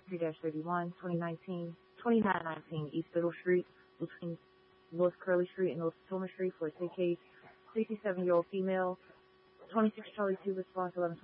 23-31, 2919 East Biddle Street, between North Curly Street and North Potomac Street for a case. 67-year-old female, 26 Charlie 2 response 11